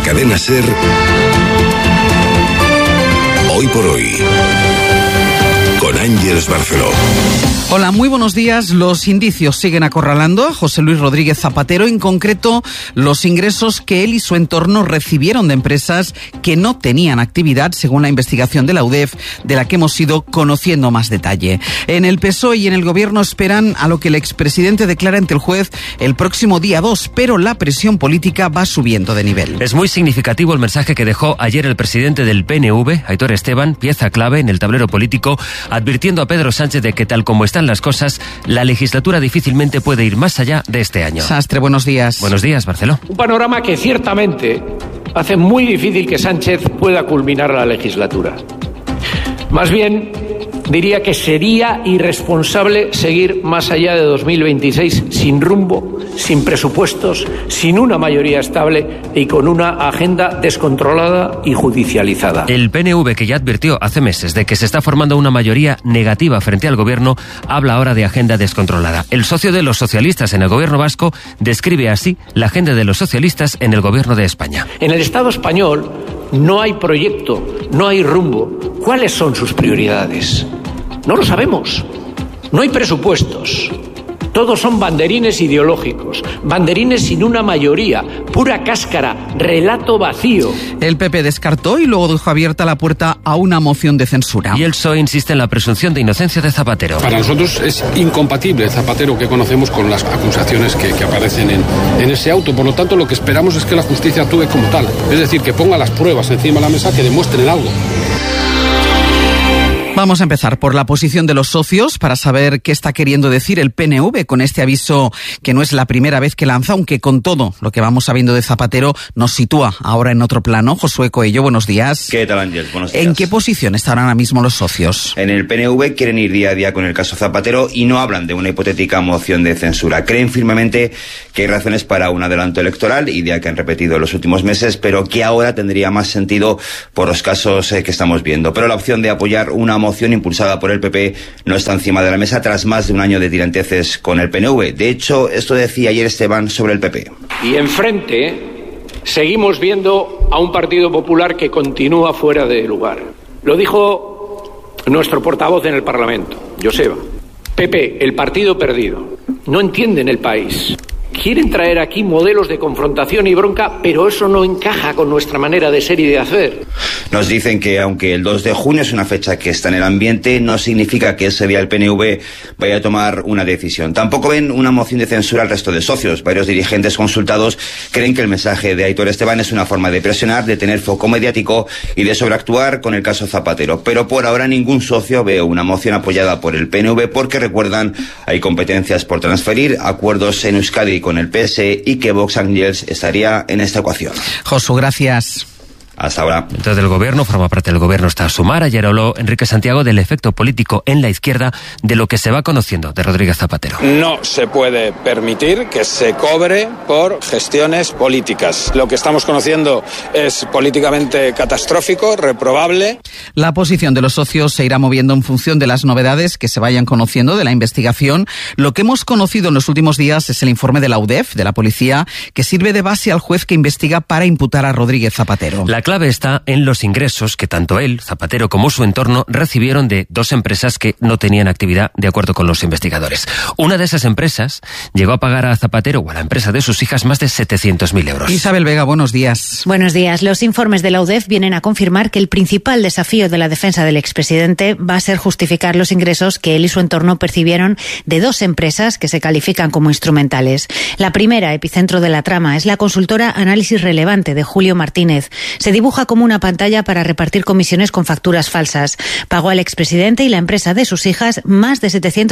Cadena SER, Hoy por Hoy, con Ángeles Barceló. Hola, muy buenos días. Los indicios siguen acorralando a José Luis Rodríguez Zapatero, en concreto los ingresos que él y su entorno recibieron de empresas que no tenían actividad, según la investigación de la UDEF, de la que hemos ido conociendo más detalle. En el PSOE y en el Gobierno esperan a lo que el expresidente declara ante el juez el próximo día 2, pero la presión política va subiendo de nivel. Es muy significativo el mensaje que dejó ayer el presidente del PNV, Aitor Esteban, pieza clave en el tablero político, advirtiendo a Pedro Sánchez de que, tal como están las cosas, la legislatura difícilmente puede ir más allá de este año. Sastre, buenos días. Buenos días, Barceló. Un panorama que ciertamente hace muy difícil que Sánchez pueda culminar la legislatura. Más bien, diría que sería irresponsable seguir más allá de 2026 sin rumbo, sin presupuestos, sin una mayoría estable y con una agenda descontrolada y judicializada. El PNV, que ya advirtió hace meses de que se está formando una mayoría negativa frente al gobierno, habla ahora de agenda descontrolada. El socio de los socialistas en el gobierno vasco describe así la agenda de los socialistas en el gobierno de España. En el Estado español no hay proyecto, no hay rumbo. ¿Cuáles son sus prioridades? No lo sabemos. No hay presupuestos. Todos son banderines ideológicos, banderines sin una mayoría, pura cáscara, relato vacío. El PP descartó y luego dejó abierta la puerta a una moción de censura. Y el PSOE insiste en la presunción de inocencia de Zapatero. Para nosotros es incompatible el Zapatero que conocemos con las acusaciones que aparecen en ese auto. Por lo tanto, lo que esperamos es que la justicia actúe como tal. Es decir, que ponga las pruebas encima de la mesa que demuestren algo. Vamos a empezar por la posición de los socios para saber qué está queriendo decir el PNV con este aviso, que no es la primera vez que lanza, aunque con todo lo que vamos sabiendo de Zapatero nos sitúa ahora en otro plano. Josué Coello, buenos días. ¿Qué tal, Ángel? Buenos días. ¿En qué posición están ahora mismo los socios? En el PNV quieren ir día a día con el caso Zapatero y no hablan de una hipotética moción de censura. Creen firmemente que hay razones para un adelanto electoral, idea que han repetido en los últimos meses, pero que ahora tendría más sentido por los casos que estamos viendo. Pero la opción de apoyar una moción impulsada por el PP no está encima de la mesa tras más de un año de tiranteces con el PNV. De hecho, esto decía ayer Esteban sobre el PP. Y enfrente seguimos viendo a un Partido Popular que continúa fuera de lugar. Lo dijo nuestro portavoz en el Parlamento, Joseba. PP, el partido perdido. No entienden el país. Quieren traer aquí modelos de confrontación y bronca, pero eso no encaja con nuestra manera de ser y de hacer. Nos dicen que aunque el 2 de junio es una fecha que está en el ambiente, no significa que ese día el PNV vaya a tomar una decisión. Tampoco ven una moción de censura al resto de socios. Varios dirigentes consultados creen que el mensaje de Aitor Esteban es una forma de presionar, de tener foco mediático y de sobreactuar con el caso Zapatero. Pero por ahora ningún socio ve una moción apoyada por el PNV porque, recuerdan, hay competencias por transferir, acuerdos en Euskadi con el PS y que Vox Ángels estaría en esta ecuación. Josu, gracias. Hasta ahora. Dentro del gobierno, forma parte del gobierno está Sumar. Ayer habló Enrique Santiago del efecto político en la izquierda de lo que se va conociendo de Rodríguez Zapatero. No se puede permitir que se cobre por gestiones políticas. Lo que estamos conociendo es políticamente catastrófico, reprobable. La posición de los socios se irá moviendo en función de las novedades que se vayan conociendo de la investigación. Lo que hemos conocido en los últimos días es el informe de la UDEF, de la policía, que sirve de base al juez que investiga para imputar a Rodríguez Zapatero. La clave está en los ingresos que tanto él, Zapatero, como su entorno recibieron de dos empresas que no tenían actividad, de acuerdo con los investigadores. Una de esas empresas llegó a pagar a Zapatero o a la empresa de sus hijas más de 700.000 euros. Isabel Vega, buenos días. Buenos días. Los informes de la UDEF vienen a confirmar que el principal desafío de la defensa del expresidente va a ser justificar los ingresos que él y su entorno percibieron de dos empresas que se califican como instrumentales. La primera, epicentro de la trama, es la consultora Análisis Relevante de Julio Martínez. Se dibuja como una pantalla para repartir comisiones con facturas falsas. Pagó al expresidente y la empresa de sus hijas más de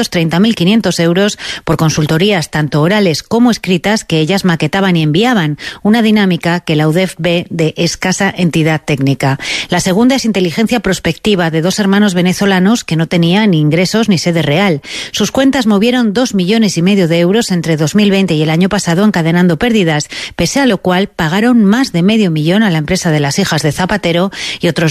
730.500 euros por consultorías tanto orales como escritas que ellas maquetaban y enviaban, una dinámica que la UDEF ve de escasa entidad técnica. La segunda es inteligencia prospectiva de dos hermanos venezolanos que no tenían ni ingresos ni sede real. Sus cuentas movieron 2,5 millones de euros entre 2020 y el año pasado, encadenando pérdidas, pese a lo cual pagaron más de $500,000 a la empresa de las las hijas de Zapatero y otros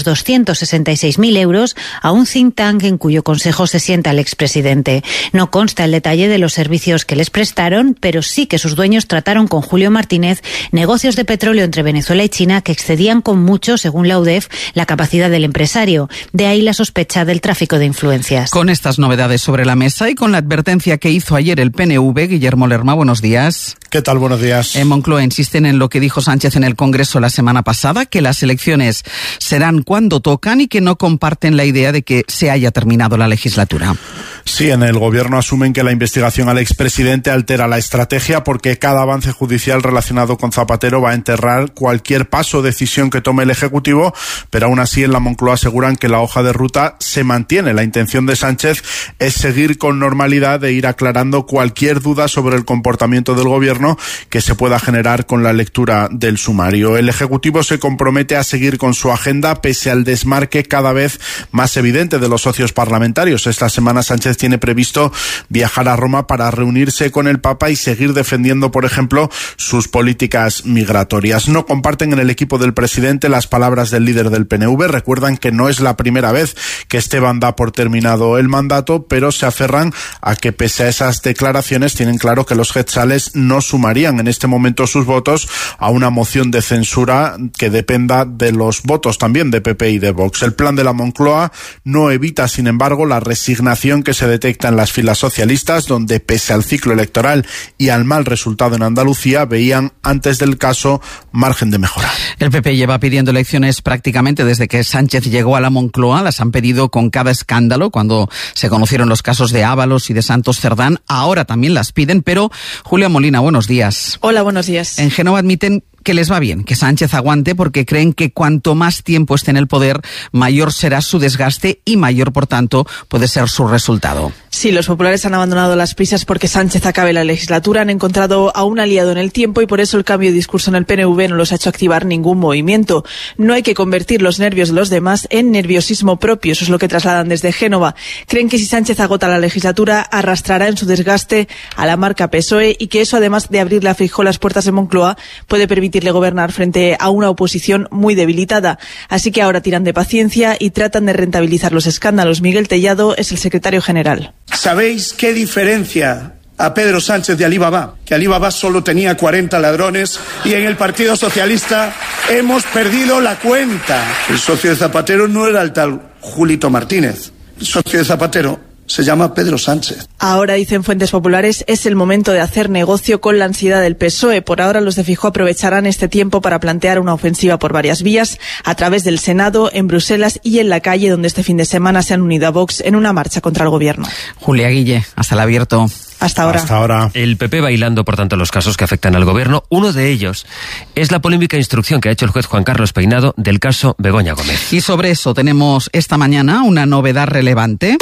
266.000 euros a un think tank en cuyo consejo se sienta el expresidente. No consta el detalle de los servicios que les prestaron, pero sí que sus dueños trataron con Julio Martínez negocios de petróleo entre Venezuela y China que excedían con mucho, según la UDEF, la capacidad del empresario. De ahí la sospecha del tráfico de influencias. Con estas novedades sobre la mesa y con la advertencia que hizo ayer el PNV, Guillermo Lerma, buenos días. ¿Qué tal? Buenos días. En Moncloa insisten en lo que dijo Sánchez en el Congreso la semana pasada, que las elecciones serán cuando tocan y que no comparten la idea de que se haya terminado la legislatura. Sí, en el Gobierno asumen que la investigación al expresidente altera la estrategia porque cada avance judicial relacionado con Zapatero va a enterrar cualquier paso o decisión que tome el Ejecutivo, pero aún así en la Moncloa aseguran que la hoja de ruta se mantiene. La intención de Sánchez es seguir con normalidad e ir aclarando cualquier duda sobre el comportamiento del Gobierno que se pueda generar con la lectura del sumario. El Ejecutivo se compromete a seguir con su agenda pese al desmarque cada vez más evidente de los socios parlamentarios. Esta semana Sánchez tiene previsto viajar a Roma para reunirse con el Papa y seguir defendiendo, por ejemplo, sus políticas migratorias. No comparten en el equipo del presidente las palabras del líder del PNV. Recuerdan que no es la primera vez que Esteban da por terminado el mandato, pero se aferran a que pese a esas declaraciones tienen claro que los jetzales no sumarían en este momento sus votos a una moción de censura que dependa de los votos también de PP y de Vox. El plan de la Moncloa no evita, sin embargo, la resignación que se detecta en las filas socialistas, donde pese al ciclo electoral y al mal resultado en Andalucía, veían antes del caso margen de mejora. El PP lleva pidiendo elecciones prácticamente desde que Sánchez llegó a la Moncloa. Las han pedido con cada escándalo, cuando se conocieron los casos de Ábalos y de Santos Cerdán. Ahora también las piden, pero Julia Molina, buenos días. Hola, buenos días. En Génova admiten que les va bien que Sánchez aguante porque creen que cuanto más tiempo esté en el poder, mayor será su desgaste y mayor, por tanto, puede ser su resultado. Sí, los populares han abandonado las prisas porque Sánchez acabe la legislatura, han encontrado a un aliado en el tiempo y por eso el cambio de discurso en el PNV no los ha hecho activar ningún movimiento. No hay que convertir los nervios de los demás en nerviosismo propio, eso es lo que trasladan desde Génova. Creen que si Sánchez agota la legislatura, arrastrará en su desgaste a la marca PSOE y que eso, además de abrirle a Feijóo las puertas de Moncloa, puede permitirle gobernar frente a una oposición muy debilitada. Así que ahora tiran de paciencia y tratan de rentabilizar los escándalos. Miguel Tellado es el secretario general. ¿Sabéis qué diferencia a Pedro Sánchez de Alibaba? Que Alibaba solo tenía 40 ladrones y en el Partido Socialista hemos perdido la cuenta. El socio de Zapatero no era el tal Julito Martínez. El socio de Zapatero se llama Pedro Sánchez. Ahora, dicen fuentes populares, es el momento de hacer negocio con la ansiedad del PSOE. Por ahora, los de Feijóo aprovecharán este tiempo para plantear una ofensiva por varias vías, a través del Senado, en Bruselas y en la calle, donde este fin de semana se han unido a Vox en una marcha contra el gobierno. Julia Guille, hasta el abierto. Hasta ahora. Hasta ahora. El PP bailando, por tanto, los casos que afectan al gobierno. Uno de ellos es la polémica instrucción que ha hecho el juez Juan Carlos Peinado del caso Begoña Gómez. Y sobre eso tenemos esta mañana una novedad relevante.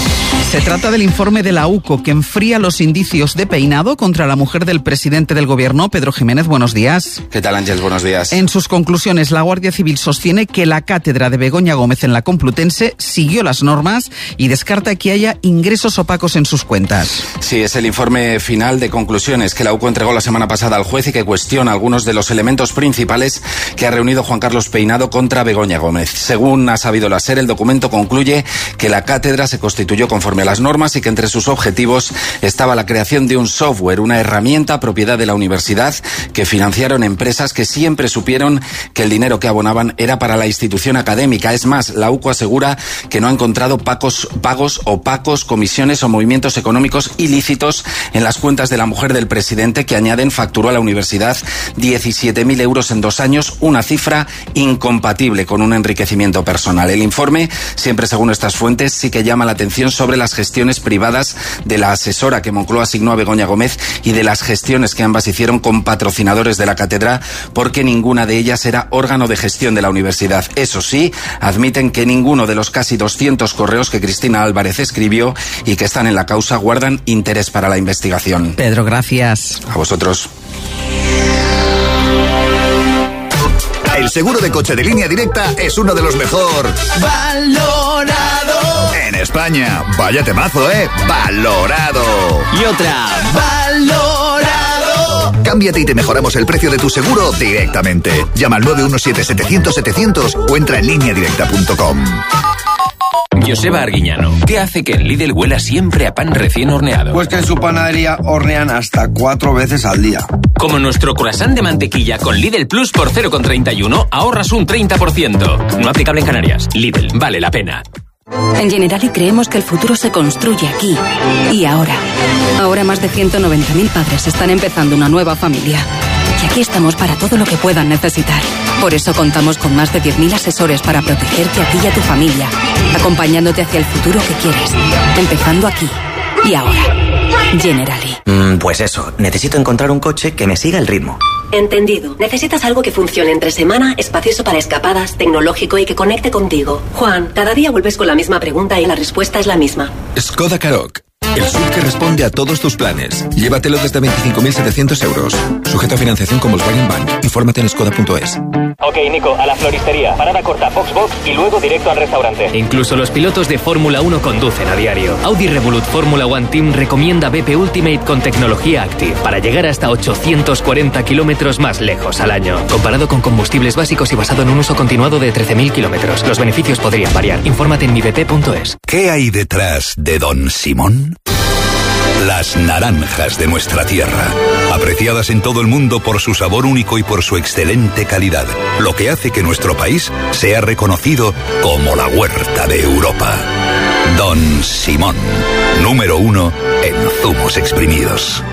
Se trata del informe de la UCO que enfría los indicios de Peinado contra la mujer del presidente del gobierno, Pedro Jiménez. Buenos días. ¿Qué tal, Ángel? Buenos días. En sus conclusiones, la Guardia Civil sostiene que la cátedra de Begoña Gómez en la Complutense siguió las normas y descarta que haya ingresos opacos en sus cuentas. Sí, es el informe final de conclusiones que la UCO entregó la semana pasada al juez y que cuestiona algunos de los elementos principales que ha reunido Juan Carlos Peinado contra Begoña Gómez. Según ha sabido la SER, el documento concluye que la cátedra se constituyó conforme a las normas y que entre sus objetivos estaba la creación de un software, una herramienta propiedad de la universidad que financiaron empresas que siempre supieron que el dinero que abonaban era para la institución académica. Es más, la UCO asegura que no ha encontrado pagos opacos, comisiones o movimientos económicos ilícitos en las cuentas de la mujer del presidente, que añaden facturó a la universidad 17.000 euros en 2 años, una cifra incompatible con un enriquecimiento personal. El informe, siempre según estas fuentes, sí que llama la atención sobre las gestiones privadas de la asesora que Moncloa asignó a Begoña Gómez y de las gestiones que ambas hicieron con patrocinadores de la cátedra, porque ninguna de ellas era órgano de gestión de la universidad. Eso sí, admiten que ninguno de los casi 200 correos que Cristina Álvarez escribió y que están en la causa guardan interés para la investigación. Pedro, gracias. A vosotros. El seguro de coche de Línea Directa es uno de los mejor valorado en España. Vaya temazo, ¿eh? Valorado. Y otra, valorado. Cámbiate y te mejoramos el precio de tu seguro directamente. Llama al 917-700-700 o entra en lineadirecta.com. Joseba Arguiñano, ¿qué hace que en Lidl huela siempre a pan recién horneado? Pues que en su panadería hornean hasta 4 veces al día. Como nuestro croissant de mantequilla con Lidl Plus por 0,31 ahorras un 30%. No aplicable en Canarias. Lidl, vale la pena. En Generali creemos que el futuro se construye aquí y ahora. Ahora más de 190.000 padres están empezando una nueva familia. Y aquí estamos para todo lo que puedan necesitar. Por eso contamos con más de 10.000 asesores para protegerte a ti y a tu familia, acompañándote hacia el futuro que quieres, empezando aquí y ahora. Generali. Pues eso, necesito encontrar un coche que me siga el ritmo. Entendido. Necesitas algo que funcione entre semana, espacioso para escapadas, tecnológico y que conecte contigo. Juan, cada día vuelves con la misma pregunta y la respuesta es la misma. Skoda Karoq. El SUV que responde a todos tus planes. Llévatelo desde 25.700 euros. Sujeto a financiación con Volkswagen Bank. Infórmate en skoda.es. Ok, Nico, a la floristería. Parada corta, Foxbox y luego directo al restaurante. Incluso los pilotos de Fórmula 1 conducen a diario. Audi Revolut Fórmula 1 Team recomienda BP Ultimate con tecnología Active para llegar hasta 840 kilómetros más lejos al año. Comparado con combustibles básicos y basado en un uso continuado de 13.000 kilómetros. Los beneficios podrían variar. Infórmate en mibp.es. ¿Qué hay detrás de Don Simón? Las naranjas de nuestra tierra, apreciadas en todo el mundo por su sabor único y por su excelente calidad, lo que hace que nuestro país sea reconocido como la huerta de Europa. Don Simón, número 1 en zumos exprimidos.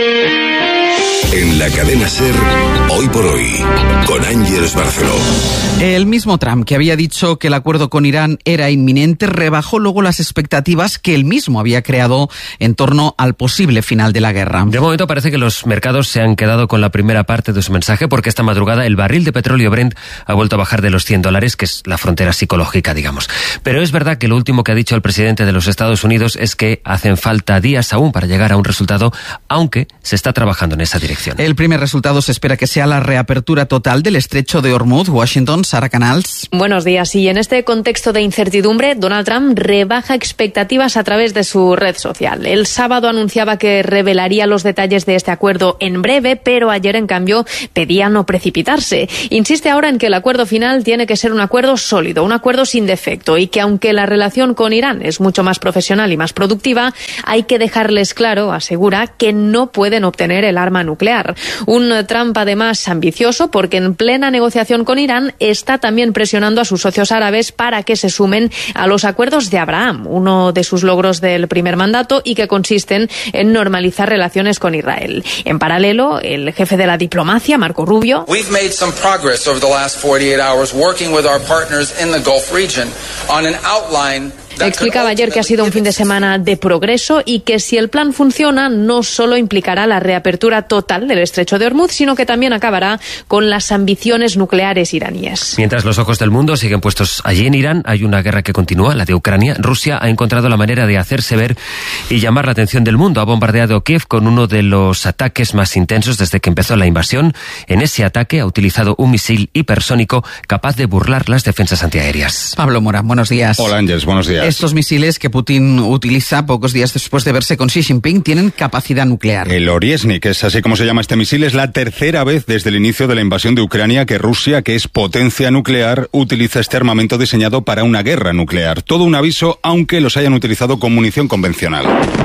En la cadena SER, Hoy por Hoy, con Ángeles Barceló. El mismo Trump, que había dicho que el acuerdo con Irán era inminente, rebajó luego las expectativas que él mismo había creado en torno al posible final de la guerra. De momento parece que los mercados se han quedado con la primera parte de su mensaje, porque esta madrugada el barril de petróleo Brent ha vuelto a bajar de los $100, que es la frontera psicológica, digamos. Pero es verdad que lo último que ha dicho el presidente de los Estados Unidos es que hacen falta días aún para llegar a un resultado, aunque se está trabajando en esa dirección. El primer resultado se espera que sea la reapertura total del estrecho de Hormuz. Washington, Sara Canals. Buenos días. Y en este contexto de incertidumbre, Donald Trump rebaja expectativas a través de su red social. El sábado anunciaba que revelaría los detalles de este acuerdo en breve, pero ayer, en cambio, pedía no precipitarse. Insiste ahora en que el acuerdo final tiene que ser un acuerdo sólido, un acuerdo sin defecto, y que aunque la relación con Irán es mucho más profesional y más productiva, hay que dejarles claro, asegura, que no pueden obtener el arma nuclear. Un Trump además ambicioso porque en plena negociación con Irán está también presionando a sus socios árabes para que se sumen a los acuerdos de Abraham, uno de sus logros del primer mandato y que consisten en normalizar relaciones con Israel. En paralelo, el jefe de la diplomacia, Marco Rubio, We've made some progress over the last 48 hours working with our partners in the Gulf region on an outline. Explicaba ayer que ha sido un fin de semana de progreso y que si el plan funciona no solo implicará la reapertura total del estrecho de Hormuz, sino que también acabará con las ambiciones nucleares iraníes. Mientras los ojos del mundo siguen puestos allí en Irán, hay una guerra que continúa, la de Ucrania. Rusia ha encontrado la manera de hacerse ver y llamar la atención del mundo. Ha bombardeado Kiev con uno de los ataques más intensos desde que empezó la invasión. En ese ataque ha utilizado un misil hipersónico capaz de burlar las defensas antiaéreas. Pablo Mora, buenos días. Hola, Ángeles, buenos días. Estos misiles que Putin utiliza pocos días después de verse con Xi Jinping tienen capacidad nuclear. El Oriesnik, es así como se llama este misil, es la tercera vez desde el inicio de la invasión de Ucrania que Rusia, que es potencia nuclear, utiliza este armamento diseñado para una guerra nuclear. Todo un aviso, aunque los hayan utilizado con munición convencional.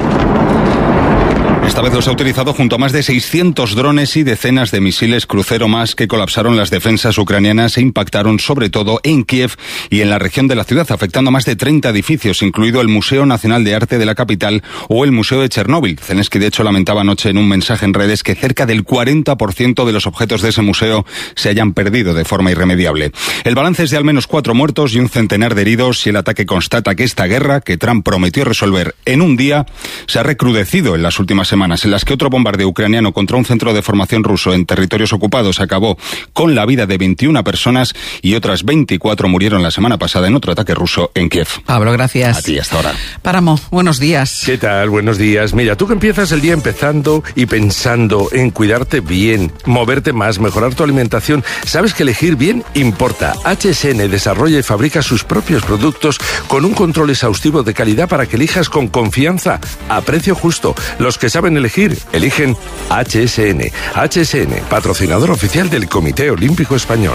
Esta vez los ha utilizado junto a más de 600 drones y decenas de misiles crucero más que colapsaron las defensas ucranianas e impactaron sobre todo en Kiev y en la región de la ciudad, afectando a más de 30 edificios, incluido el Museo Nacional de Arte de la capital o el Museo de Chernóbil. Zelensky, de hecho, lamentaba anoche en un mensaje en redes que cerca del 40% de los objetos de ese museo se hayan perdido de forma irremediable. El balance es de al menos 4 muertos y un centenar de heridos, y el ataque constata que esta guerra, que Trump prometió resolver en un día, se ha recrudecido en las últimas semanas, en las que otro bombardeo ucraniano contra un centro de formación ruso en territorios ocupados acabó con la vida de 21 personas y otras 24 murieron la semana pasada en otro ataque ruso en Kiev. Pablo, gracias. A ti, hasta ahora. Páramo, buenos días. ¿Qué tal? Buenos días. Mira, tú que empiezas el día empezando y pensando en cuidarte bien, moverte más, mejorar tu alimentación, sabes que elegir bien importa. HSN desarrolla y fabrica sus propios productos con un control exhaustivo de calidad para que elijas con confianza, a precio justo, los que saben saben elegir. Eligen HSN. HSN, patrocinador oficial del Comité Olímpico Español.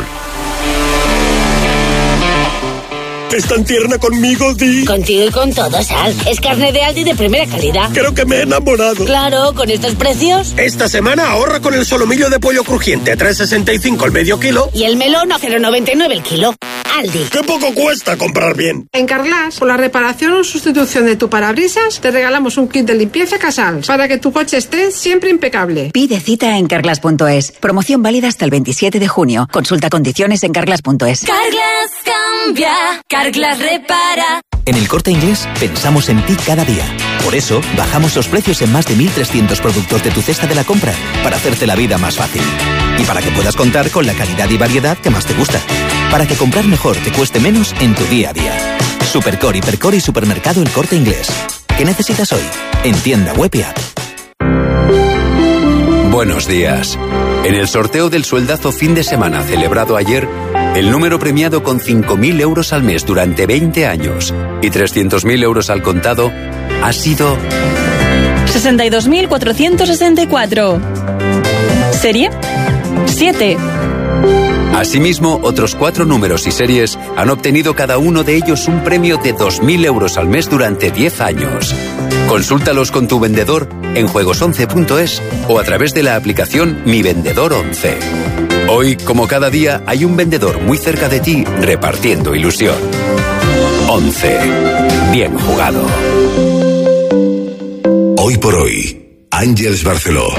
¿Es tan tierna conmigo, Di? Contigo y con todo, Sal. Es carne de Aldi de primera calidad. Creo que me he enamorado. Claro, con estos precios. Esta semana ahorra con el solomillo de pollo crujiente a 3,65 el medio kilo. Y el melón a 0,99 el kilo. Aldi. ¡Qué poco cuesta comprar bien! En Carglass, por la reparación o sustitución de tu parabrisas, te regalamos un kit de limpieza Casals para que tu coche esté siempre impecable. Pide cita en Carglass.es. Promoción válida hasta el 27 de junio. Consulta condiciones en Carglass.es. Carglass cambia, Carglass repara. En El Corte Inglés pensamos en ti cada día. Por eso, bajamos los precios en más de 1.300 productos de tu cesta de la compra para hacerte la vida más fácil. Y para que puedas contar con la calidad y variedad que más te gusta. Para que comprar mejor te cueste menos en tu día a día. Supercore, Hipercore y Supermercado El Corte Inglés. ¿Qué necesitas hoy? En tienda web y app. Buenos días. En el sorteo del sueldazo fin de semana celebrado ayer, el número premiado con 5.000 euros al mes durante 20 años y 300.000 euros al contado ha sido 62.464. ¿Serie? 7. Asimismo, otros 4 números y series han obtenido cada uno de ellos un premio de 2.000 euros al mes durante 10 años. Consúltalos con tu vendedor en juegos11.es o a través de la aplicación Mi Vendedor 11. Hoy, como cada día, hay un vendedor muy cerca de ti repartiendo ilusión. 11. Bien jugado. Hoy por hoy, Àngels Barceló.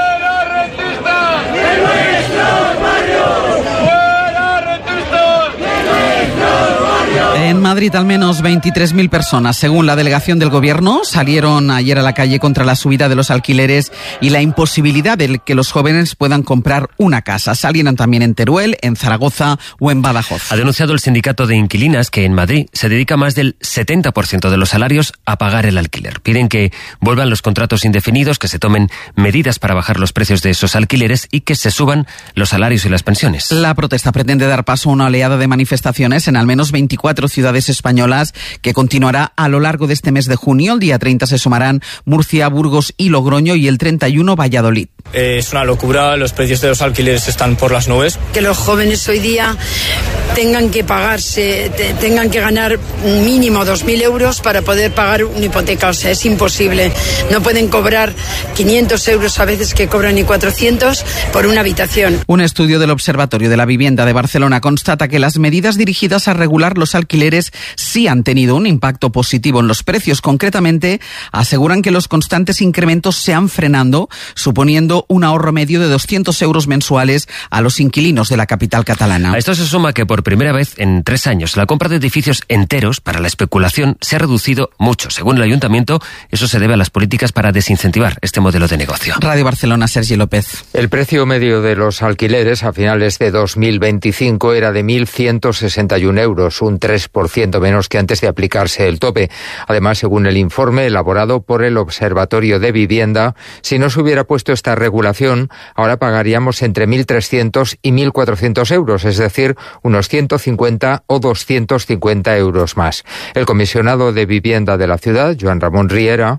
En Madrid, al menos 23.000 personas, según la delegación del Gobierno, salieron ayer a la calle contra la subida de los alquileres y la imposibilidad de que los jóvenes puedan comprar una casa. Salieron también en Teruel, en Zaragoza o en Badajoz. Ha denunciado el sindicato de inquilinas que en Madrid se dedica más del 70% de los salarios a pagar el alquiler. Piden que vuelvan los contratos indefinidos, que se tomen medidas para bajar los precios de esos alquileres y que se suban los salarios y las pensiones. La protesta pretende dar paso a una oleada de manifestaciones en al menos 24 ciudades españolas que continuará a lo largo de este mes de junio. El día 30 se sumarán Murcia, Burgos y Logroño y el 31 Valladolid. Es una locura, los precios de los alquileres están por las nubes. Que los jóvenes hoy día tengan que pagarse, tengan que ganar mínimo 2.000 euros para poder pagar una hipoteca, o sea, es imposible. No pueden cobrar 500 euros a veces que cobran ni 400 por una habitación. Un estudio del Observatorio de la Vivienda de Barcelona constata que las medidas dirigidas a regular los alquileres sí han tenido un impacto positivo en los precios. Concretamente, aseguran que los constantes incrementos se han frenando, suponiendo un ahorro medio de 200 euros mensuales a los inquilinos de la capital catalana. A esto se suma que por primera vez en 3 años la compra de edificios enteros para la especulación se ha reducido mucho. Según el Ayuntamiento, eso se debe a las políticas para desincentivar este modelo de negocio. Radio Barcelona, Sergi López. El precio medio de los alquileres a finales de 2025 era de 1.161 euros, un 3% menos que antes de aplicarse el tope. Además, según el informe elaborado por el Observatorio de Vivienda, si no se hubiera puesto esta regulación, ahora pagaríamos entre 1.300 y 1.400 euros, es decir, unos 150 o 250 euros más. El comisionado de Vivienda de la ciudad, Joan Ramon Riera,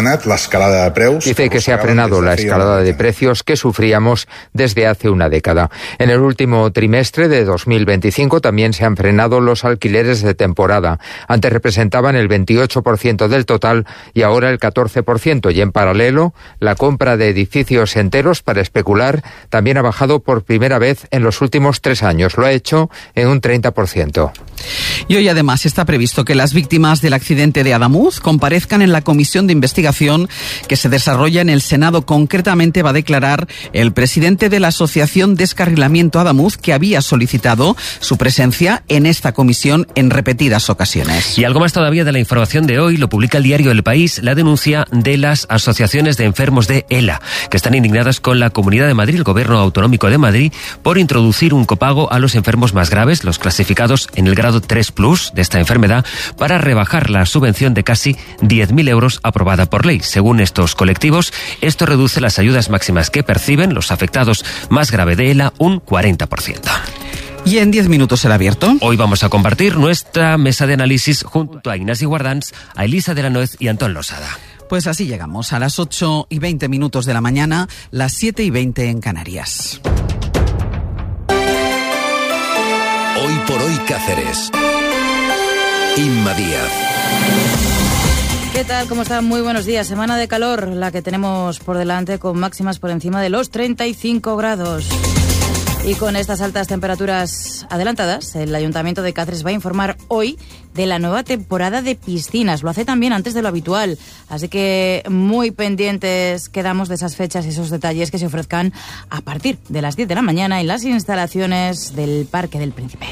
dice que se ha frenado la escalada de precios que sufríamos desde hace una década. En el último trimestre de 2025 también se han frenado los alquileres de temporada. Antes representaban el 28% del total y ahora el 14%. Y en paralelo, la compra de edificios enteros para especular también ha bajado por primera vez en los últimos 3 años. Lo ha hecho en un 30%. Y hoy además está previsto que las víctimas del accidente de Adamuz comparezcan en la comisión de investigación que se desarrolla en el Senado. Concretamente va a declarar el presidente de la Asociación Descarrilamiento Adamuz, que había solicitado su presencia en esta comisión en repetidas ocasiones. Y algo más todavía de la información de hoy lo publica el diario El País, la denuncia de las asociaciones de enfermos de ELA, que están indignadas con la Comunidad de Madrid, el Gobierno Autonómico de Madrid, por introducir un copago a los enfermos más graves, los clasificados en el grado 3+ de esta enfermedad, para rebajar la subvención de casi 10.000 euros aprobada por ley. Según estos colectivos, esto reduce las ayudas máximas que perciben los afectados más grave de ELA un 40%. Y en 10 minutos el abierto. Hoy vamos a compartir nuestra mesa de análisis junto a Ignasi Guardans, a Elisa de la Nuez y Antón Losada. Pues así llegamos a las 8:20 de la mañana, las 7:20 en Canarias. Hoy por hoy Cáceres. Inma Díaz. ¿Qué tal? ¿Cómo están? Muy buenos días. Semana de calor, la que tenemos por delante, con máximas por encima de los 35 grados. Y con estas altas temperaturas adelantadas, el Ayuntamiento de Cáceres va a informar hoy de la nueva temporada de piscinas. Lo hace también antes de lo habitual. Así que muy pendientes quedamos de esas fechas y esos detalles que se ofrezcan a partir de las 10 de la mañana en las instalaciones del Parque del Príncipe.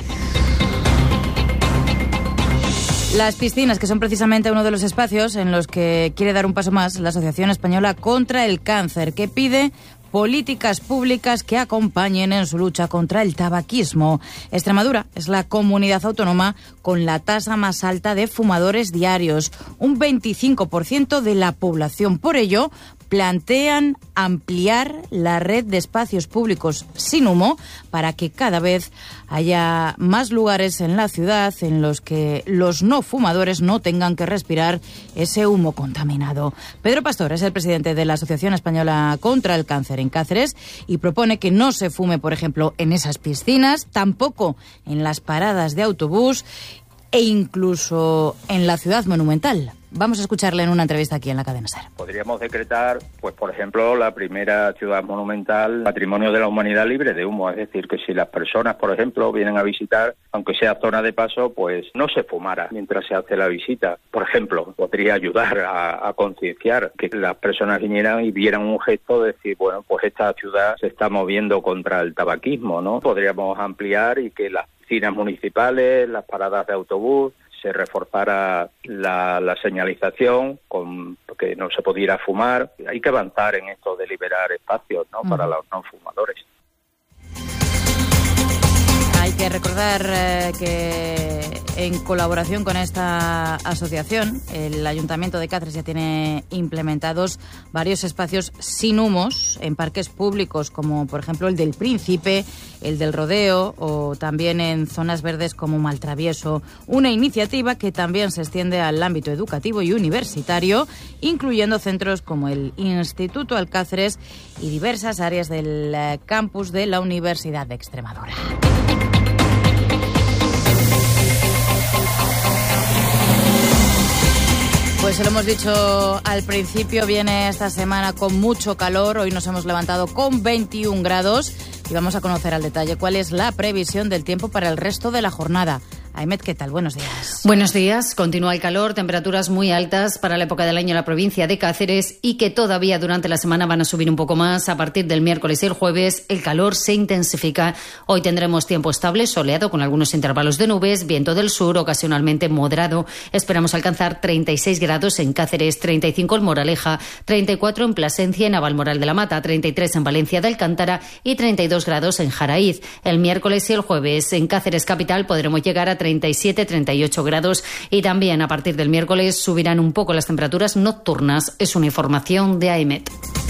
Las piscinas, que son precisamente uno de los espacios en los que quiere dar un paso más la Asociación Española contra el Cáncer, que pide políticas públicas que acompañen en su lucha contra el tabaquismo. Extremadura es la comunidad autónoma con la tasa más alta de fumadores diarios, un 25% de la población. Por ello, plantean ampliar la red de espacios públicos sin humo para que cada vez haya más lugares en la ciudad en los que los no fumadores no tengan que respirar ese humo contaminado. Pedro Pastor es el presidente de la Asociación Española contra el Cáncer en Cáceres y propone que no se fume, por ejemplo, en esas piscinas, tampoco en las paradas de autobús e incluso en la ciudad monumental. Vamos a escucharle en una entrevista aquí en la cadena SER. Podríamos decretar, pues por ejemplo, la primera ciudad monumental, patrimonio de la humanidad libre de humo. Es decir, que si las personas, por ejemplo, vienen a visitar, aunque sea zona de paso, pues no se fumara mientras se hace la visita. Por ejemplo, podría ayudar a concienciar que las personas vinieran y vieran un gesto de decir, bueno, pues esta ciudad se está moviendo contra el tabaquismo, ¿no? Podríamos ampliar y que las piscinas municipales, las paradas de autobús, se reforzara la señalización con que no se pudiera fumar. Hay que avanzar en esto de liberar espacios, ¿no? Para los no fumadores. Hay que recordar que en colaboración con esta asociación, el Ayuntamiento de Cáceres ya tiene implementados varios espacios sin humos en parques públicos, como por ejemplo el del Príncipe, el del Rodeo o también en zonas verdes como Maltravieso. Una iniciativa que también se extiende al ámbito educativo y universitario, incluyendo centros como el Instituto Alcáceres y diversas áreas del campus de la Universidad de Extremadura. Pues se lo hemos dicho al principio, viene esta semana con mucho calor. Hoy nos hemos levantado con 21 grados y vamos a conocer al detalle cuál es la previsión del tiempo para el resto de la jornada. Aymet, ¿qué tal? Buenos días. Buenos días. Continúa el calor, temperaturas muy altas para la época del año en la provincia de Cáceres y que todavía durante la semana van a subir un poco más. A partir del miércoles y el jueves el calor se intensifica. Hoy tendremos tiempo estable, soleado con algunos intervalos de nubes, viento del sur ocasionalmente moderado. Esperamos alcanzar 36 grados en Cáceres, 35 en Moraleja, 34 en Plasencia y Navalmoral de la Mata, 33 en Valencia de Alcántara y 32 grados en Jaraíz. El miércoles y el jueves en Cáceres capital podremos llegar a 37-38 grados y también a partir del miércoles subirán un poco las temperaturas nocturnas. Es una información de AEMET.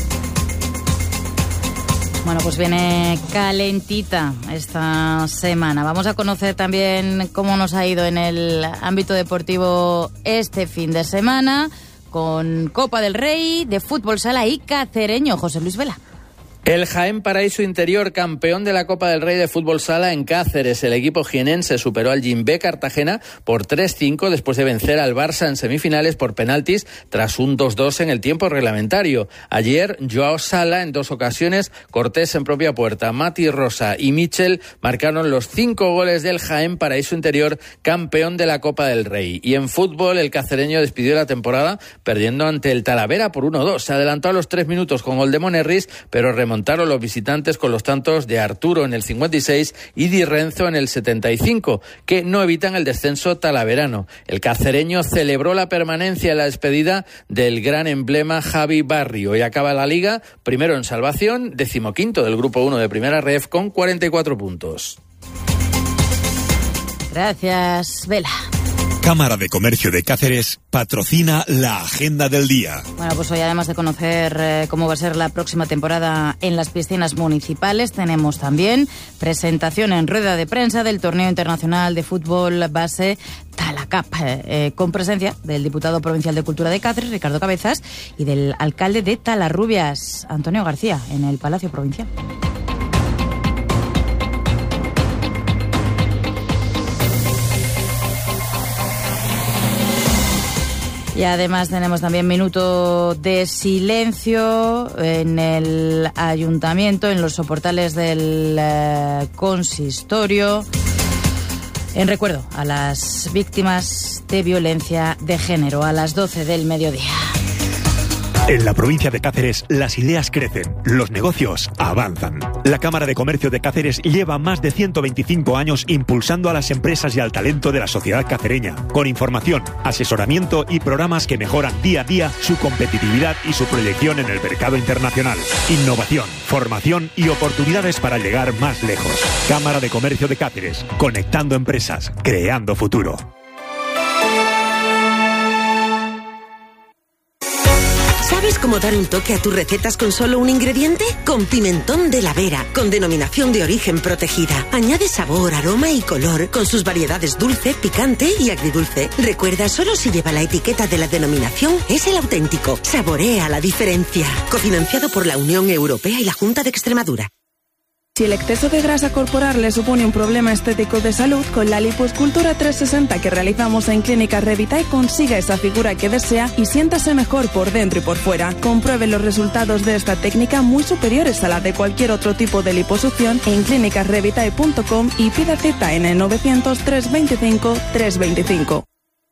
Bueno, pues viene calentita esta semana. Vamos a conocer también cómo nos ha ido en el ámbito deportivo este fin de semana con Copa del Rey de fútbol sala y cacereño. José Luis Vela. El Jaén Paraíso Interior, campeón de la Copa del Rey de Fútbol Sala en Cáceres. El equipo jienense superó al Jimbe Cartagena por 3-5 después de vencer al Barça en semifinales por penaltis tras un 2-2 en el tiempo reglamentario. Ayer, Joao Sala en 2 ocasiones, Cortés en propia puerta, Mati Rosa y Michel marcaron los 5 goles del Jaén Paraíso Interior, campeón de la Copa del Rey. Y en fútbol, el cacereño despidió la temporada perdiendo ante el Talavera por 1-2. Se adelantó a los 3 minutos con gol de Monerris, pero remontaron los visitantes con los tantos de Arturo en el 56 y Di Renzo en el 75, que no evitan el descenso talaverano. El cacereño celebró la permanencia en la despedida del gran emblema Javi Barrio y acaba la Liga primero en salvación, 15º del Grupo 1 de Primera Ref con 44 puntos. Gracias, Vela. Cámara de Comercio de Cáceres patrocina la agenda del día. Bueno, pues hoy, además de conocer cómo va a ser la próxima temporada en las piscinas municipales, tenemos también presentación en rueda de prensa del Torneo Internacional de Fútbol Base Talacap, con presencia del diputado provincial de Cultura de Cáceres, Ricardo Cabezas, y del alcalde de Talarrubias, Antonio García, en el Palacio Provincial. Y además tenemos también minuto de silencio en el ayuntamiento, en los soportales del consistorio, en recuerdo a las víctimas de violencia de género, a las 12 del mediodía. En la provincia de Cáceres, las ideas crecen, los negocios avanzan. La Cámara de Comercio de Cáceres lleva más de 125 años impulsando a las empresas y al talento de la sociedad cacereña, con información, asesoramiento y programas que mejoran día a día su competitividad y su proyección en el mercado internacional. Innovación, formación y oportunidades para llegar más lejos. Cámara de Comercio de Cáceres, conectando empresas, creando futuro. ¿Sabes cómo dar un toque a tus recetas con solo un ingrediente? Con pimentón de la Vera, con denominación de origen protegida. Añade sabor, aroma y color, con sus variedades dulce, picante y agridulce. Recuerda, solo si lleva la etiqueta de la denominación es el auténtico. Saborea la diferencia. Cofinanciado por la Unión Europea y la Junta de Extremadura. Si el exceso de grasa corporal le supone un problema estético de salud, con la lipoescultura 360 que realizamos en Clínica Revitae consiga esa figura que desea y siéntase mejor por dentro y por fuera. Compruebe los resultados de esta técnica, muy superiores a la de cualquier otro tipo de liposucción, en clinicasrevitae.com y pida cita en el 900 325 325.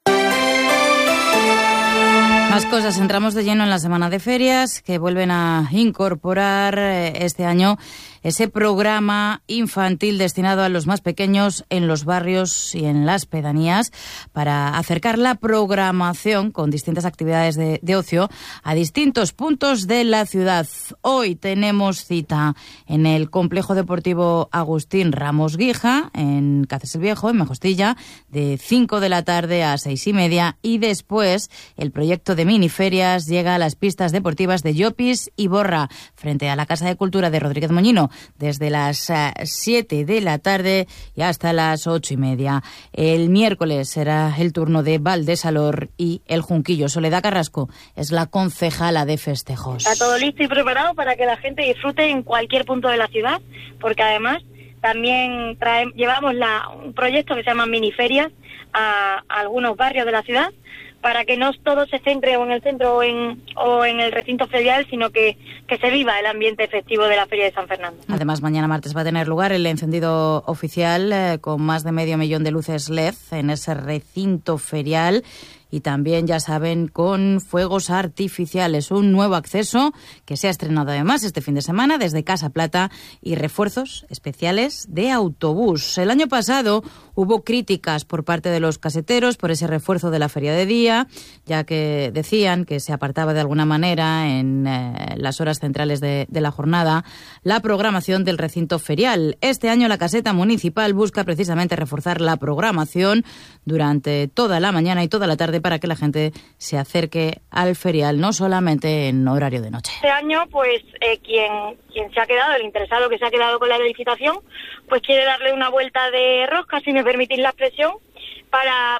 Más cosas, entramos de lleno en la semana de ferias que vuelven a incorporar este año ese programa infantil destinado a los más pequeños en los barrios y en las pedanías para acercar la programación con distintas actividades de ocio a distintos puntos de la ciudad. Hoy tenemos cita en el Complejo Deportivo Agustín Ramos Guija, en Cáceres el Viejo, en Mejostilla, de 5 de la tarde a 6:30, y después el proyecto de miniferias llega a las pistas deportivas de Llopis y Borra, frente a la Casa de Cultura de Rodríguez Moñino, desde las 7 de la tarde y hasta las 8:30. El miércoles será el turno de Valdesalor y El Junquillo. Soledad Carrasco es la concejala de festejos. Está todo listo y preparado para que la gente disfrute en cualquier punto de la ciudad, porque además también llevamos un proyecto que se llama Miniferias a algunos barrios de la ciudad, para que no todo se centre o en el centro o en el recinto ferial, sino que se viva el ambiente festivo de la Feria de San Fernando. Además, mañana martes va a tener lugar el encendido oficial con más de 500.000 de luces LED en ese recinto ferial. Y también, ya saben, con fuegos artificiales, un nuevo acceso que se ha estrenado además este fin de semana desde Casa Plata, y refuerzos especiales de autobús. El año pasado hubo críticas por parte de los caseteros por ese refuerzo de la feria de día, ya que decían que se apartaba de alguna manera en las horas centrales de la jornada la programación del recinto ferial. Este año la caseta municipal busca precisamente reforzar la programación durante toda la mañana y toda la tarde para que la gente se acerque al ferial, no solamente en horario de noche. Este año, pues, quien se ha quedado, el interesado que se ha quedado con la licitación, pues quiere darle una vuelta de rosca, si me permitís la expresión, para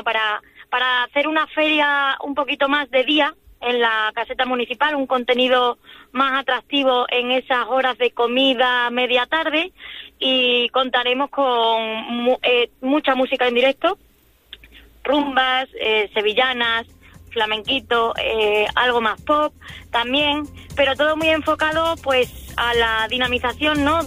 hacer una feria un poquito más de día en la caseta municipal, un contenido más atractivo en esas horas de comida media tarde, y contaremos con mucha música en directo, rumbas, sevillanas, flamenquito, algo más pop también, pero todo muy enfocado pues a la dinamización, ¿no?,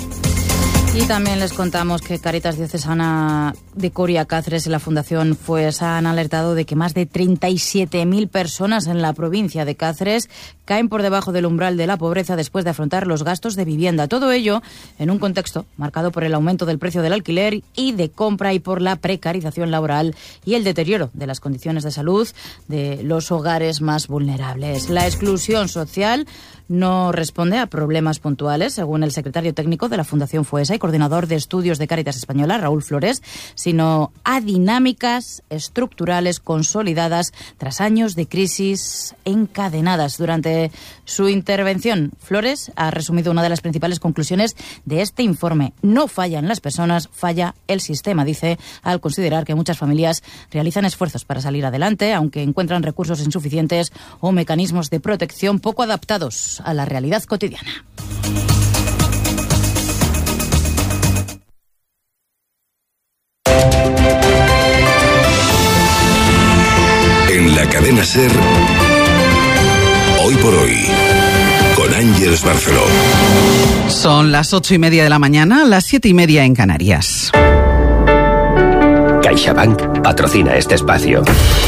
Y también les contamos que Cáritas Diocesana de Coria Cáceres y la Fundación FUESA han alertado de que más de 37.000 personas en la provincia de Cáceres caen por debajo del umbral de la pobreza después de afrontar los gastos de vivienda. Todo ello en un contexto marcado por el aumento del precio del alquiler y de compra y por la precarización laboral y el deterioro de las condiciones de salud de los hogares más vulnerables. La exclusión social no responde a problemas puntuales, según el secretario técnico de la Fundación FUESA y coordinador de estudios de Cáritas Española, Raúl Flores, sino a dinámicas estructurales consolidadas tras años de crisis encadenadas. Durante su intervención, Flores ha resumido una de las principales conclusiones de este informe. No fallan las personas, falla el sistema, dice, al considerar que muchas familias realizan esfuerzos para salir adelante, aunque encuentran recursos insuficientes o mecanismos de protección poco adaptados a la realidad cotidiana. En la cadena SER, Hoy por Hoy, con Ángeles Barceló. Son las 8:30 de la mañana, las 7:30 en Canarias. CaixaBank patrocina este espacio.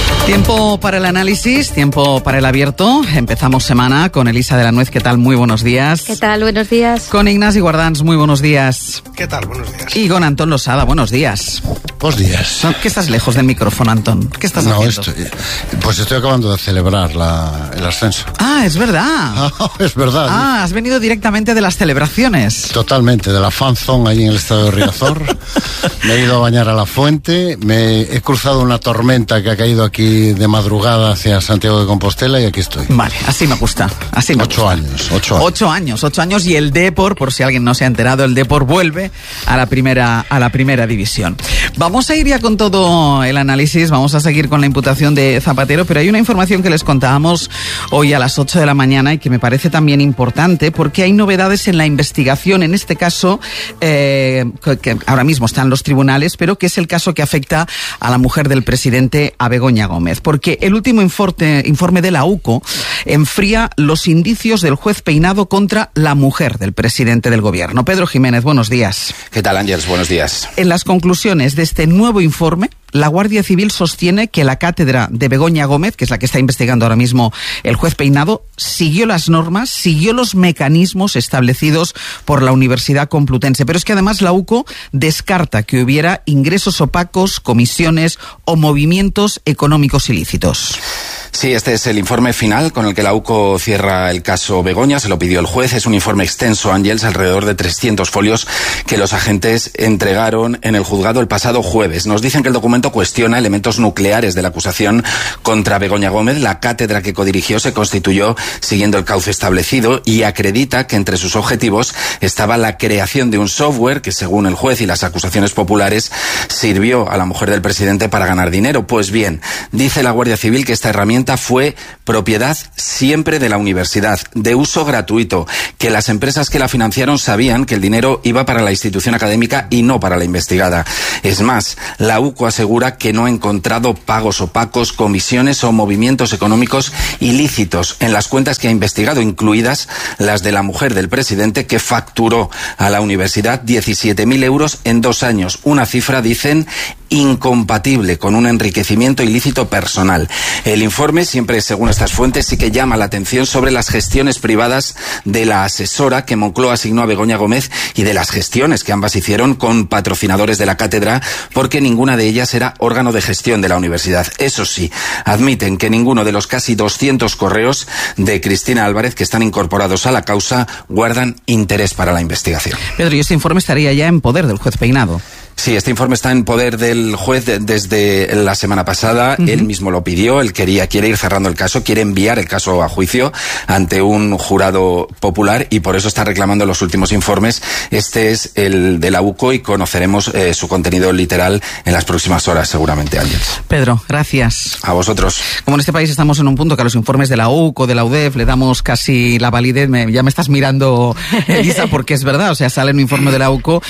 Tiempo para el análisis, tiempo para el abierto. Empezamos semana con Elisa de la Nuez. ¿Qué tal? Muy buenos días. ¿Qué tal? Buenos días. Con Ignasi Guardans. Muy buenos días. ¿Qué tal? Buenos días. Y con Antón Losada. Buenos días. Buenos días. ¿Qué estás lejos del micrófono, Antón? ¿Qué estás haciendo? Estoy acabando de celebrar el ascenso. Ah, es verdad. Es verdad. Ah, has venido directamente de las celebraciones. Totalmente, de la fanzone ahí en el estado de Riazor. Me he ido a bañar a la fuente, he cruzado una tormenta que ha caído aquí de madrugada hacia Santiago de Compostela y aquí estoy. Vale, así me gusta. 8 años. 8 años y el Depor, por si alguien no se ha enterado, el Depor vuelve a la primera división. Vamos a ir ya con todo el análisis, vamos a seguir con la imputación de Zapatero, pero hay una información que les contábamos hoy a las 8 de la mañana y que me parece también importante porque hay novedades en la investigación, en este caso que ahora mismo está en los tribunales, pero que es el caso que afecta a la mujer del presidente, a Begoña Gómez, porque el último informe de la UCO enfría los indicios del juez Peinado contra la mujer del presidente del gobierno. Pedro Jiménez, buenos días. ¿Qué tal, Ángeles? Buenos días. En las conclusiones de este nuevo informe, la Guardia Civil sostiene que la cátedra de Begoña Gómez, que es la que está investigando ahora mismo el juez Peinado, siguió las normas, siguió los mecanismos establecidos por la Universidad Complutense. Pero es que además la UCO descarta que hubiera ingresos opacos, comisiones o movimientos económicos ilícitos. Sí, este es el informe final con el que la UCO cierra el caso Begoña. Se lo pidió el juez. Es un informe extenso, Ángeles, alrededor de 300 folios que los agentes entregaron en el juzgado el pasado jueves. Nos dicen que el documento cuestiona elementos nucleares de la acusación contra Begoña Gómez. La cátedra que codirigió se constituyó siguiendo el cauce establecido y acredita que entre sus objetivos estaba la creación de un software que, según el juez y las acusaciones populares, sirvió a la mujer del presidente para ganar dinero. Pues bien, dice la Guardia Civil que esta herramienta fue propiedad siempre de la universidad, de uso gratuito, que las empresas que la financiaron sabían que el dinero iba para la institución académica y no para la investigada. Es más, la UCO asegura que no ha encontrado pagos opacos, comisiones o movimientos económicos ilícitos en las cuentas que ha investigado, incluidas las de la mujer del presidente, que facturó a la universidad 17.000 euros en 2 años. Una cifra, dicen, incompatible con un enriquecimiento ilícito personal. El informe, siempre según estas fuentes, sí que llama la atención sobre las gestiones privadas de la asesora que Moncloa asignó a Begoña Gómez y de las gestiones que ambas hicieron con patrocinadores de la cátedra, porque ninguna de ellas era órgano de gestión de la universidad. Eso sí, admiten que ninguno de los casi 200 correos de Cristina Álvarez que están incorporados a la causa guardan interés para la investigación. Pedro, ¿y este informe estaría ya en poder del juez Peinado? Sí, este informe está en poder del juez desde la semana pasada. Él mismo lo pidió, él quiere ir cerrando el caso, quiere enviar el caso a juicio ante un jurado popular y por eso está reclamando los últimos informes. Este es el de la UCO y conoceremos su contenido literal en las próximas horas, seguramente, Ángeles. Pedro, gracias. A vosotros. Como en este país estamos en un punto que a los informes de la UCO, de la UDEF, le damos casi la validez, ya me estás mirando, Elisa, porque es verdad, o sea, sale un informe de la UCO,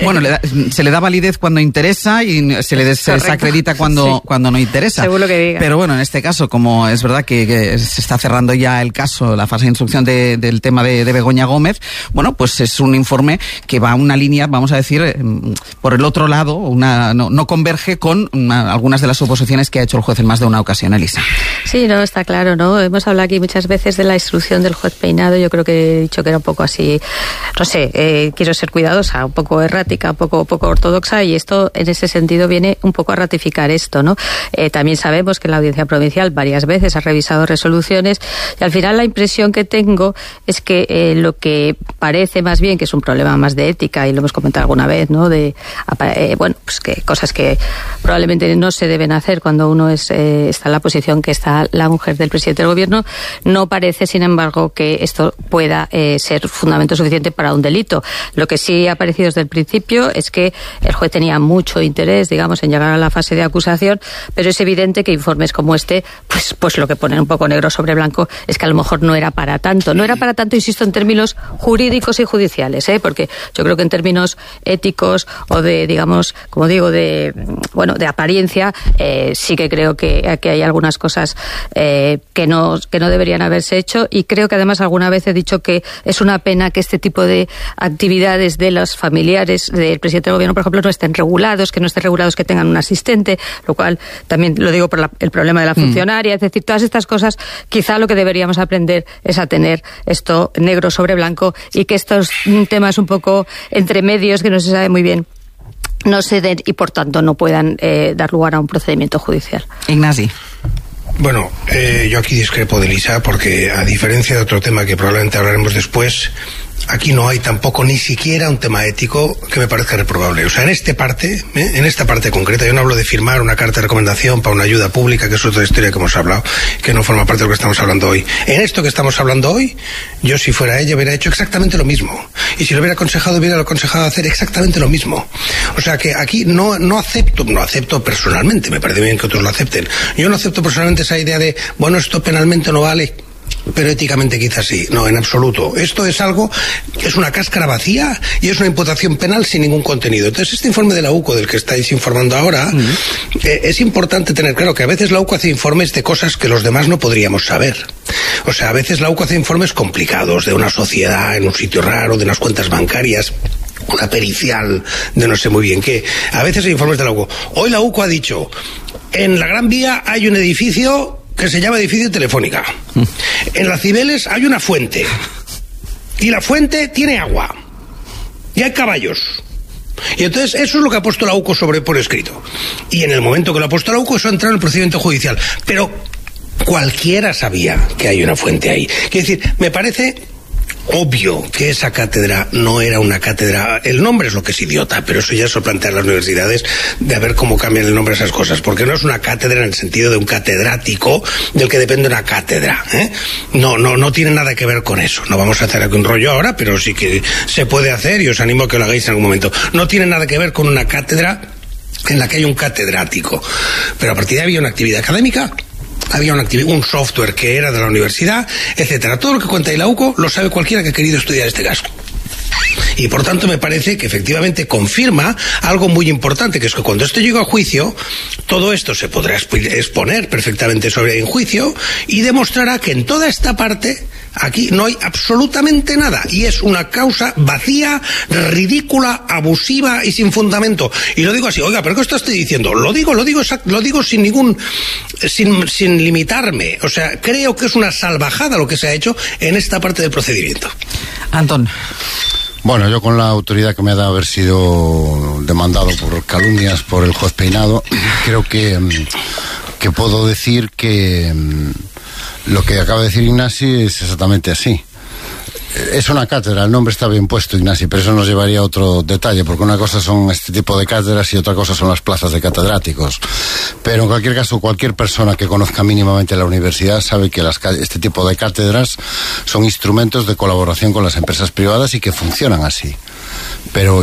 se le da validez cuando interesa y se le desacredita cuando no interesa. Según lo que diga. Pero bueno, en este caso, como es verdad que se está cerrando ya el caso, la fase de instrucción del tema de Begoña Gómez, bueno, pues es un informe que va a una línea, vamos a decir, por el otro lado, no converge con algunas de las suposiciones que ha hecho el juez en más de una ocasión, Elisa. Sí, no, está claro, ¿no? Hemos hablado aquí muchas veces de la instrucción del juez Peinado. Yo creo que he dicho que era un poco así, no sé, quiero ser cuidadosa, un poco errática, un poco ortodoxa, cosa, y esto en ese sentido viene un poco a ratificar esto, ¿no? También sabemos que la Audiencia Provincial varias veces ha revisado resoluciones, y al final la impresión que tengo es que lo que parece más bien que es un problema más de ética, y lo hemos comentado alguna vez, ¿no? Pues que cosas que probablemente no se deben hacer cuando uno está en la posición que está la mujer del presidente del gobierno, no parece, sin embargo, que esto pueda ser fundamento suficiente para un delito. Lo que sí ha parecido desde el principio es que el juez tenía mucho interés, digamos, en llegar a la fase de acusación, pero es evidente que informes como este, pues lo que ponen un poco negro sobre blanco es que a lo mejor no era para tanto. No era para tanto, insisto, en términos jurídicos y judiciales, porque yo creo que en términos éticos o de, digamos, como digo, de apariencia, sí que creo que hay algunas cosas que no deberían haberse hecho, y creo que además alguna vez he dicho que es una pena que este tipo de actividades de los familiares del presidente del gobierno, por ejemplo, no estén regulados, que tengan un asistente, lo cual también lo digo por el problema de la funcionaria, es decir, todas estas cosas, quizá lo que deberíamos aprender es a tener esto negro sobre blanco, y que estos temas un poco entre medios que no se sabe muy bien no se den y por tanto no puedan dar lugar a un procedimiento judicial. Ignasi. Bueno, yo aquí discrepo de Elisa, porque a diferencia de otro tema que probablemente hablaremos después, aquí no hay tampoco ni siquiera un tema ético que me parezca reprobable. O sea, en esta parte concreta, yo no hablo de firmar una carta de recomendación para una ayuda pública, que es otra historia que hemos hablado, que no forma parte de lo que estamos hablando hoy. En esto que estamos hablando hoy, yo si fuera ella hubiera hecho exactamente lo mismo. Y si lo hubiera aconsejado hacer exactamente lo mismo. O sea que aquí no acepto personalmente, me parece bien que otros lo acepten. Yo no acepto personalmente esa idea de, bueno, esto penalmente no vale, pero éticamente quizás sí. No, en absoluto. Esto es algo, es una cáscara vacía y es una imputación penal sin ningún contenido. Entonces, este informe de la UCO del que estáis informando ahora, es importante tener claro que a veces la UCO hace informes de cosas que los demás no podríamos saber. O sea, a veces la UCO hace informes complicados de una sociedad en un sitio raro, de unas cuentas bancarias, una pericial de no sé muy bien qué. A veces hay informes de la UCO. Hoy la UCO ha dicho, en la Gran Vía hay un edificio que se llama edificio Telefónica. En las Cibeles hay una fuente. Y la fuente tiene agua. Y hay caballos. Y entonces eso es lo que ha puesto la UCO por escrito. Y en el momento que lo ha puesto la UCO, eso ha entrado en el procedimiento judicial. Pero cualquiera sabía que hay una fuente ahí. Quiero decir, me parece obvio que esa cátedra no era una cátedra. El nombre es lo que es idiota, pero eso ya se lo plantean las universidades, de ver cómo cambian el nombre a esas cosas, porque no es una cátedra en el sentido de un catedrático del que depende una cátedra, No tiene nada que ver con eso. No vamos a hacer aquí un rollo ahora, pero sí que se puede hacer, y os animo a que lo hagáis en algún momento. No tiene nada que ver con una cátedra en la que hay un catedrático, pero a partir de ahí había una actividad académica, había un software que era de la universidad, etcétera. Todo lo que cuenta ahí la UCO lo sabe cualquiera que ha querido estudiar este caso. Y por tanto me parece que efectivamente confirma algo muy importante, que es que cuando esto llegue a juicio, todo esto se podrá exponer perfectamente en juicio, y demostrará que en toda esta parte aquí no hay absolutamente nada, y es una causa vacía, ridícula, abusiva y sin fundamento. Y lo digo así, oiga, ¿pero qué estoy diciendo? Lo digo sin limitarme. O sea, creo que es una salvajada lo que se ha hecho en esta parte del procedimiento. Antón. Bueno, yo con la autoridad que me da haber sido demandado por calumnias por el juez Peinado, creo que puedo decir que lo que acaba de decir Ignasi es exactamente así. Es una cátedra, el nombre está bien puesto, Ignasi, pero eso nos llevaría a otro detalle, porque una cosa son este tipo de cátedras y otra cosa son las plazas de catedráticos. Pero en cualquier caso, cualquier persona que conozca mínimamente la universidad sabe que este tipo de cátedras son instrumentos de colaboración con las empresas privadas y que funcionan así. Pero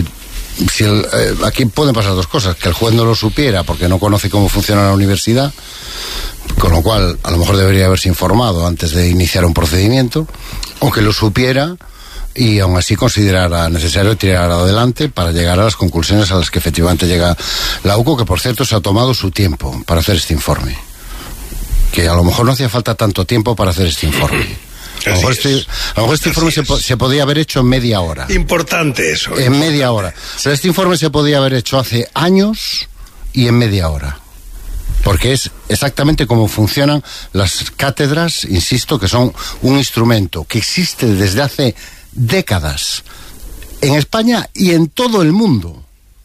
aquí pueden pasar dos cosas: que el juez no lo supiera porque no conoce cómo funciona la universidad, con lo cual a lo mejor debería haberse informado antes de iniciar un procedimiento, o que lo supiera y aún así considerara necesario tirar adelante para llegar a las conclusiones a las que efectivamente llega la UCO, que por cierto se ha tomado su tiempo para hacer este informe, que a lo mejor no hacía falta tanto tiempo para hacer este informe. A lo mejor este informe se podía haber hecho en media hora. Importante eso. En media hora. Pero este informe se podía haber hecho hace años y en media hora. Porque es exactamente cómo funcionan las cátedras, insisto, que son un instrumento que existe desde hace décadas en España y en todo el mundo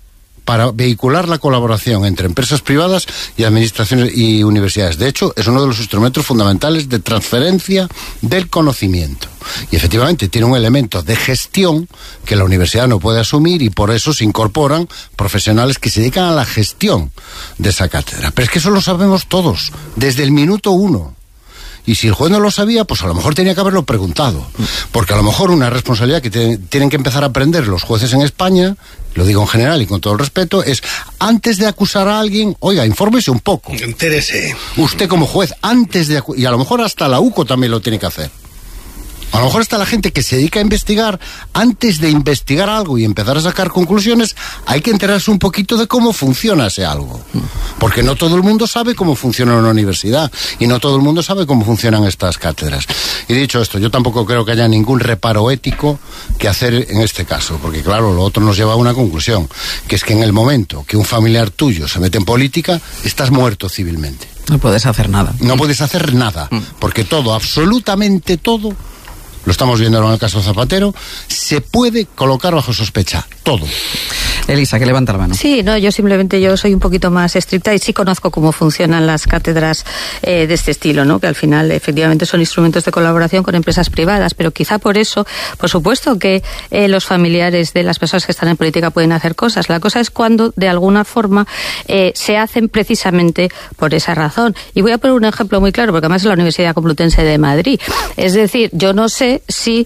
para vehicular la colaboración entre empresas privadas y administraciones y universidades. De hecho, es uno de los instrumentos fundamentales de transferencia del conocimiento. Y efectivamente tiene un elemento de gestión que la universidad no puede asumir, y por eso se incorporan profesionales que se dedican a la gestión de esa cátedra. Pero es que eso lo sabemos todos, desde el minuto 1. Y si el juez no lo sabía, pues a lo mejor tenía que haberlo preguntado. Porque a lo mejor una responsabilidad que tienen que empezar a aprender los jueces en España, lo digo en general y con todo el respeto, es antes de acusar a alguien, oiga, infórmese un poco. Entérese. Usted como juez, antes de y a lo mejor hasta la UCO también lo tiene que hacer. A lo mejor está la gente que se dedica a investigar, antes de investigar algo y empezar a sacar conclusiones, hay que enterarse un poquito de cómo funciona ese algo. Porque no todo el mundo sabe cómo funciona una universidad y no todo el mundo sabe cómo funcionan estas cátedras. Y dicho esto, yo tampoco creo que haya ningún reparo ético que hacer en este caso, porque claro, lo otro nos lleva a una conclusión, que es que en el momento que un familiar tuyo se mete en política, estás muerto civilmente. No puedes hacer nada. No puedes hacer nada, porque todo, absolutamente todo, lo estamos viendo en el caso Zapatero, se puede colocar bajo sospecha, todo. Elisa, que levanta la mano. Sí, no, yo soy un poquito más estricta y sí conozco cómo funcionan las cátedras de este estilo, ¿no? Que al final efectivamente son instrumentos de colaboración con empresas privadas, pero quizá por eso, por supuesto que los familiares de las personas que están en política pueden hacer cosas. La cosa es cuando de alguna forma se hacen precisamente por esa razón. Y voy a poner un ejemplo muy claro, porque además es la Universidad Complutense de Madrid. Es decir, yo no sé si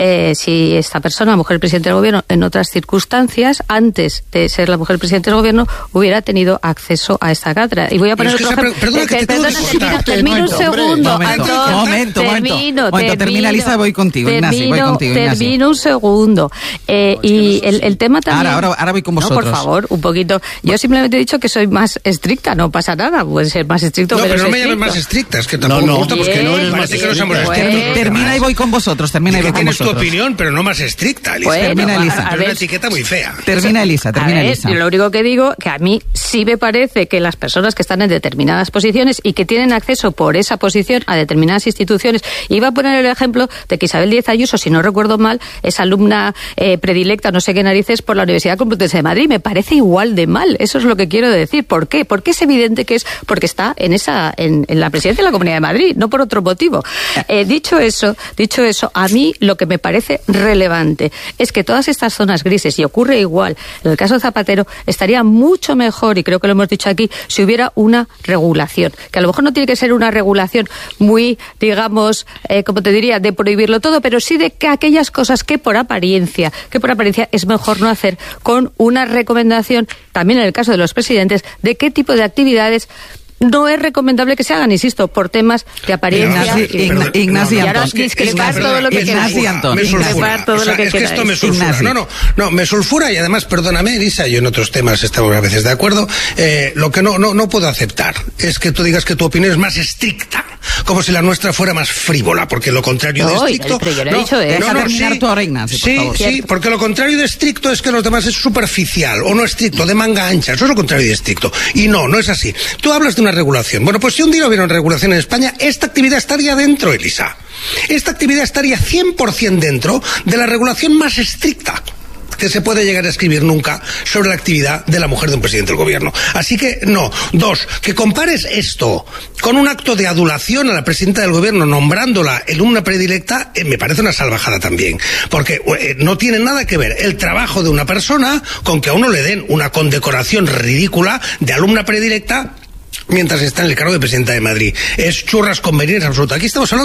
esta persona, mujer presidente del gobierno, en otras circunstancias, antes de ser la mujer presidente del gobierno, hubiera tenido acceso a esta cátedra. Y voy a poner otro ejemplo. Termino un segundo. Momento. Termina, Elisa, voy contigo. Termino un segundo. Y el tema también... Ahora voy con vosotros. No, por favor, un poquito. Yo simplemente he dicho que soy más estricta, no pasa nada. Puede ser más estricto, pero no me llames más estricta, es que tampoco me gusta, porque no eres más estricta. Termina y voy con vosotros. Tienes tu opinión, pero no más estricta, Elisa. Termina, Elisa. Es una etiqueta muy fea. Termina, Elisa. Yo lo único que digo, que a mí sí me parece que las personas que están en determinadas posiciones y que tienen acceso por esa posición a determinadas instituciones, iba a poner el ejemplo de que Isabel Díez Ayuso, si no recuerdo mal, es alumna predilecta, no sé qué narices, por la Universidad Complutense de Madrid. Me parece igual de mal, eso es lo que quiero decir. ¿Por qué? Porque es evidente que es porque está en la presidencia de la Comunidad de Madrid, no por otro motivo. Dicho eso, a mí lo que me parece relevante es que todas estas zonas grises, y ocurre igual en el caso de Zapatero, estaría mucho mejor, y creo que lo hemos dicho aquí, si hubiera una regulación, que a lo mejor no tiene que ser una regulación muy, digamos, como te diría, de prohibirlo todo, pero sí de que aquellas cosas que por apariencia es mejor no hacer, con una recomendación, también en el caso de los presidentes, de qué tipo de actividades no es recomendable que se hagan, insisto, por temas de apariencia. Ignacio, y ahora discrepar todo lo que queráis. Es que esto me sulfura. No, me sulfura, y además, perdóname, Elisa, yo en otros temas estamos a veces de acuerdo. Lo que no puedo aceptar es que tú digas que tu opinión es más estricta, como si la nuestra fuera más frívola, porque lo contrario de estricto... Sí, porque lo contrario de estricto es que los demás es superficial, o no estricto, de manga ancha. Eso es lo contrario de estricto. Y no es así. Tú hablas de una regulación. Bueno, pues si un día hubiera una regulación en España, esta actividad estaría dentro, Elisa. Esta actividad estaría 100% dentro de la regulación más estricta que se puede llegar a escribir nunca sobre la actividad de la mujer de un presidente del gobierno. Así que, no. Dos, que compares esto con un acto de adulación a la presidenta del gobierno nombrándola alumna predilecta, me parece una salvajada también. Porque no tiene nada que ver el trabajo de una persona con que a uno le den una condecoración ridícula de alumna predilecta mientras está en el cargo de presidenta de Madrid. Es churras con merinas absoluta. Aquí estamos hablando